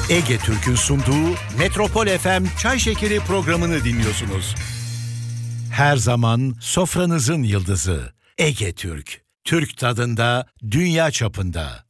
Ege Türk'ün sunduğu Metropol FM Çay Şekeri programını dinliyorsunuz. Her zaman sofranızın yıldızı Ege Türk. Türk tadında, dünya çapında.